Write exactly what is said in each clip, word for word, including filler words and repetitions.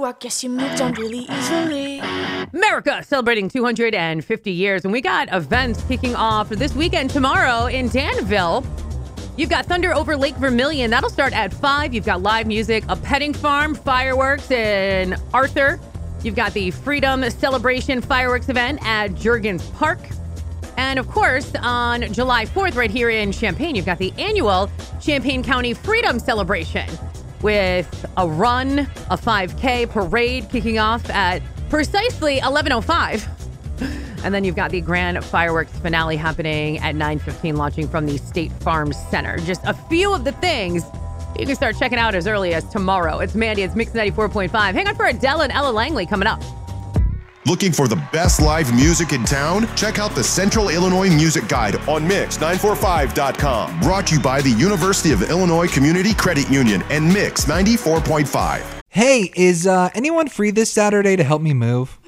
I guess you moved on really easily. America celebrating two hundred fifty years, and we got events kicking off this weekend tomorrow in Danville. You've got Thunder over Lake Vermilion. That'll start at five. You've got live music, a petting farm, fireworks in Arthur. You've got the Freedom Celebration fireworks event at Juergens Park. And of course, on July fourth, right here in Champaign, you've got the annual Champaign County Freedom Celebration with a run, a five K parade kicking off at precisely eleven oh five. And then you've got the grand fireworks finale happening at nine fifteen, launching from the State Farm Center. Just a few of the things you can start checking out as early as tomorrow. It's Mandy. It's Mix ninety-four point five. Hang on for Adele and Ella Langley coming up. Looking for the best live music in town? Check out the Central Illinois Music Guide on mix nine four five dot com. Brought to you by the University of Illinois Community Credit Union and Mix ninety-four point five. Hey, is uh, anyone free this Saturday to help me move?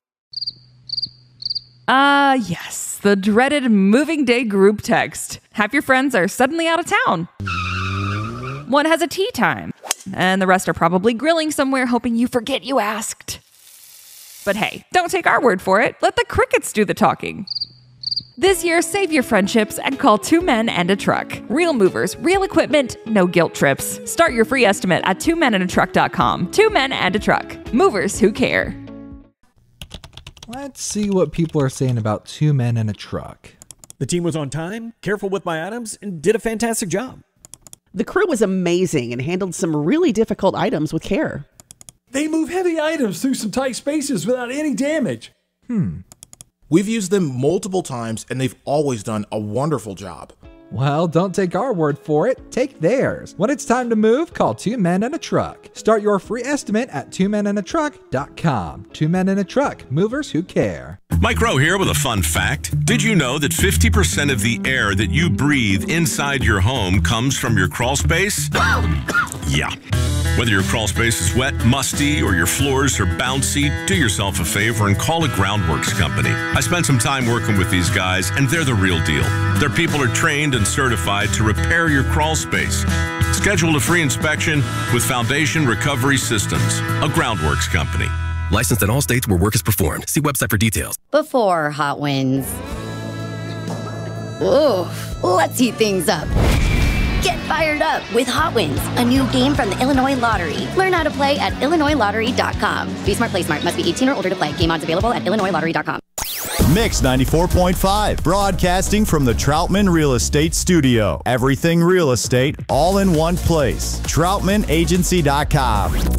Uh, yes, the dreaded moving day group text. Half your friends are suddenly out of town. One has a tea time, and the rest are probably grilling somewhere hoping you forget you asked. But hey, don't take our word for it. Let the crickets do the talking. This year, save your friendships and call Two Men and a Truck. Real movers, real equipment, no guilt trips. Start your free estimate at two men and a truck dot com. Two Men and a Truck. Movers who care. Let's see what people are saying about Two Men and a Truck. The team was on time, careful with my items, and did a fantastic job. The crew was amazing and handled some really difficult items with care. They move heavy items through some tight spaces without any damage. Hmm. We've used them multiple times, and they've always done a wonderful job. Well, don't take our word for it. Take theirs. When it's time to move, call Two Men and a Truck. Start your free estimate at two men and a truck dot com. Two Men and a Truck. Movers who care. Mike Rowe here with a fun fact. Did you know that fifty percent of the air that you breathe inside your home comes from your crawl space? Yeah. Whether your crawl space is wet, musty, or your floors are bouncy, do yourself a favor and call a Groundworks company. I spent some time working with these guys, and they're the real deal. Their people are trained and certified to repair your crawl space. Schedule a free inspection with Foundation Recovery Systems, a Groundworks company. Licensed in all states where work is performed. See website for details. Before Hot Wins. Ooh, let's heat things up. Get fired up with Hot Wins, a new game from the Illinois Lottery. Learn how to play at illinois lottery dot com. Be smart, play smart. Must be eighteen or older to play. Game odds available at illinois lottery dot com. Mix ninety-four point five, broadcasting from the Troutman Real Estate Studio. Everything real estate, all in one place. troutman agency dot com.